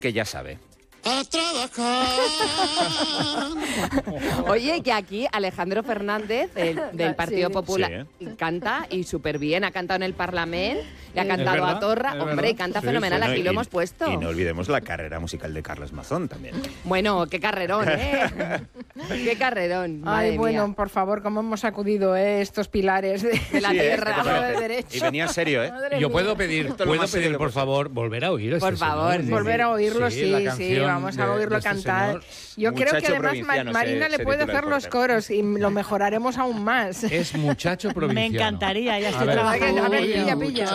que ya sabe. A trabajar. Oye, que aquí Alejandro Fernández, del Partido Popular, canta y súper bien. Ha cantado en el Parlamento, le ha cantado a Torra. Hombre, canta fenomenal, aquí lo hemos puesto. Y no olvidemos la carrera musical de Carlos Mazón también. Bueno, qué carrerón, ¿eh? Qué carrerón. Ay, bueno, mía. Por favor, cómo hemos sacudido estos pilares de la tierra. De derecho. Y venía serio, ¿eh? Yo puedo pedir, por favor, volver a oír por favor, señor. Volver a oírlo, sí, vamos a oírlo cantar. Yo creo que además Marina le puede hacer los coros y lo mejoraremos aún más. Es muchacho provinciano. Me encantaría, ya estoy trabajando. A ver, pilla.